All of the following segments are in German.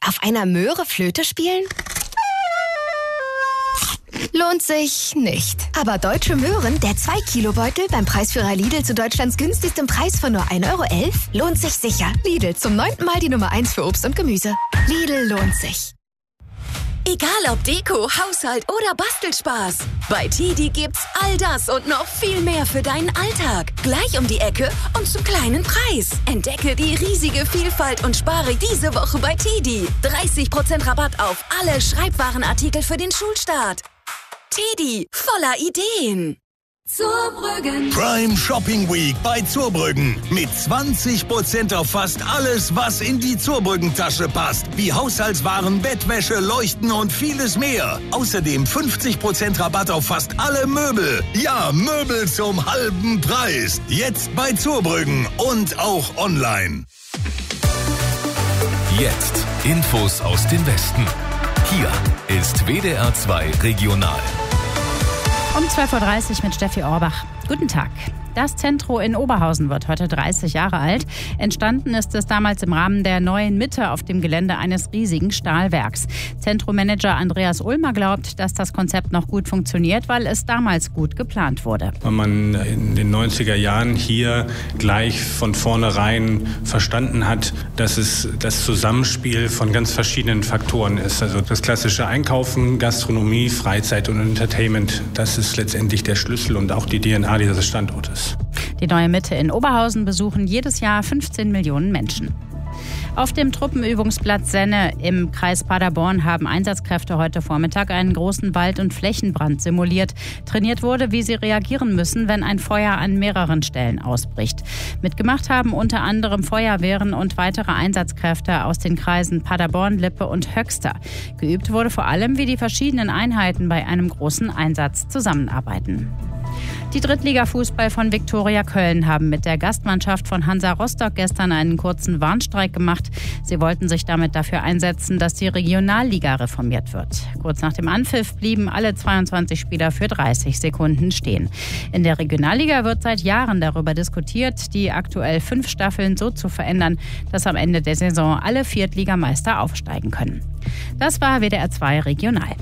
Auf einer Möhre Flöte spielen? Lohnt sich nicht. Aber Deutsche Möhren, der 2-Kilo-Beutel beim Preisführer Lidl zu Deutschlands günstigstem Preis von nur 1,11 € lohnt sich sicher. Lidl, zum 9. Mal die Nummer 1 für Obst und Gemüse. Lidl lohnt sich. Egal ob Deko, Haushalt oder Bastelspaß. Bei TIDI gibt's all das und noch viel mehr für deinen Alltag. Gleich um die Ecke und zum kleinen Preis. Entdecke die riesige Vielfalt und spare diese Woche bei TIDI. 30% Rabatt auf alle Schreibwarenartikel für den Schulstart. TIDI, voller Ideen. Zurbrüggen. Prime Shopping Week bei Zurbrüggen. Mit 20% auf fast alles, was in die Zurbrüggen-Tasche passt. Wie Haushaltswaren, Bettwäsche, Leuchten und vieles mehr. Außerdem 50% Rabatt auf fast alle Möbel. Ja, Möbel zum halben Preis. Jetzt bei Zurbrüggen und auch online. Jetzt Infos aus dem Westen. Hier ist WDR 2 Regional. Um 12.30 Uhr mit Steffi Orbach. Guten Tag. Das Zentro in Oberhausen wird heute 30 Jahre alt. Entstanden ist es damals im Rahmen der neuen Mitte auf dem Gelände eines riesigen Stahlwerks. Zentromanager Andreas Ulmer glaubt, dass das Konzept noch gut funktioniert, weil es damals gut geplant wurde. Weil man in den 90er Jahren hier gleich von vornherein verstanden hat, dass es das Zusammenspiel von ganz verschiedenen Faktoren ist. Also das klassische Einkaufen, Gastronomie, Freizeit und Entertainment, das ist letztendlich der Schlüssel und auch die DNA dieses Standortes. Die neue Mitte in Oberhausen besuchen jedes Jahr 15 Millionen Menschen. Auf dem Truppenübungsplatz Senne im Kreis Paderborn haben Einsatzkräfte heute Vormittag einen großen Wald- und Flächenbrand simuliert. Trainiert wurde, wie sie reagieren müssen, wenn ein Feuer an mehreren Stellen ausbricht. Mitgemacht haben unter anderem Feuerwehren und weitere Einsatzkräfte aus den Kreisen Paderborn, Lippe und Höxter. Geübt wurde vor allem, wie die verschiedenen Einheiten bei einem großen Einsatz zusammenarbeiten. Die Drittliga-Fußball von Viktoria Köln haben mit der Gastmannschaft von Hansa Rostock gestern einen kurzen Warnstreik gemacht. Sie wollten sich damit dafür einsetzen, dass die Regionalliga reformiert wird. Kurz nach dem Anpfiff blieben alle 22 Spieler für 30 Sekunden stehen. In der Regionalliga wird seit Jahren darüber diskutiert, die aktuell 5 Staffeln so zu verändern, dass am Ende der Saison alle Viertligameister aufsteigen können. Das war WDR 2 Regional.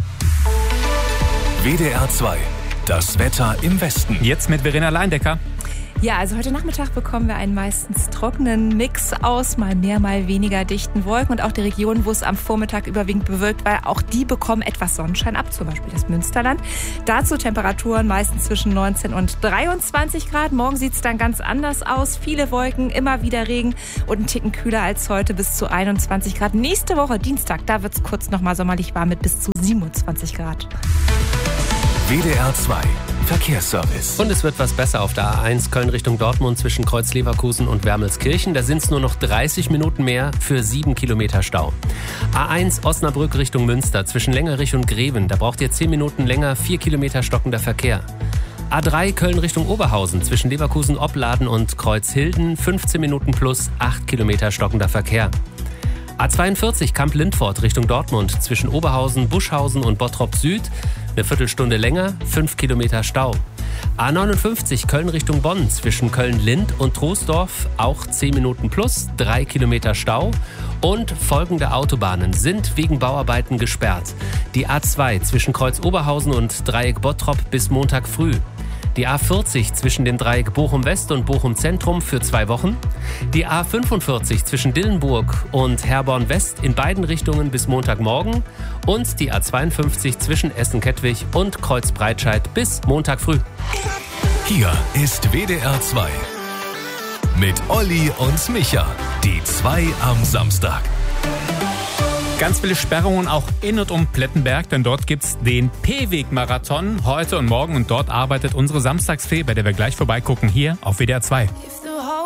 WDR 2. Das Wetter im Westen. Jetzt mit Verena Leindecker. Ja, also heute Nachmittag bekommen wir einen meistens trockenen Mix aus mal mehr, mal weniger dichten Wolken. Und auch die Regionen, wo es am Vormittag überwiegend bewölkt war, auch die bekommen etwas Sonnenschein ab, zum Beispiel das Münsterland. Dazu Temperaturen meistens zwischen 19 und 23 Grad. Morgen sieht es dann ganz anders aus. Viele Wolken, immer wieder Regen und ein Ticken kühler als heute, bis zu 21 Grad. Nächste Woche, Dienstag, da wird es kurz nochmal sommerlich warm mit bis zu 27 Grad. WDR 2 Verkehrsservice. Und es wird was besser auf der A1 Köln Richtung Dortmund zwischen Kreuz Leverkusen und Wermelskirchen. Da sind es nur noch 30 Minuten mehr für 7 Kilometer Stau. A1 Osnabrück Richtung Münster zwischen Längerich und Greven. Da braucht ihr 10 Minuten länger, 4 Kilometer stockender Verkehr. A3 Köln Richtung Oberhausen zwischen Leverkusen-Opladen und Kreuzhilden 15 Minuten plus 8 Kilometer stockender Verkehr. A42 Kamp-Lindfort Richtung Dortmund zwischen Oberhausen, Buschhausen und Bottrop Süd. Eine Viertelstunde länger, 5 Kilometer Stau. A59 Köln Richtung Bonn zwischen Köln-Lind und Troisdorf auch 10 Minuten plus, 3 Kilometer Stau. Und folgende Autobahnen sind wegen Bauarbeiten gesperrt. Die A2 zwischen Kreuz Oberhausen und Dreieck Bottrop bis Montag früh. Die A40 zwischen dem Dreieck Bochum-West und Bochum-Zentrum für 2 Wochen. Die A45 zwischen Dillenburg und Herborn-West in beiden Richtungen bis Montagmorgen. Und die A52 zwischen Essen-Kettwig und Kreuz-Breitscheid bis Montag früh. Hier ist WDR 2 mit Olli und Micha. Die 2 am Samstag. Ganz viele Sperrungen auch in und um Plettenberg, denn dort gibt's den P-Weg-Marathon heute und morgen und dort arbeitet unsere Samstagsfee, bei der wir gleich vorbeigucken, hier auf WDR 2.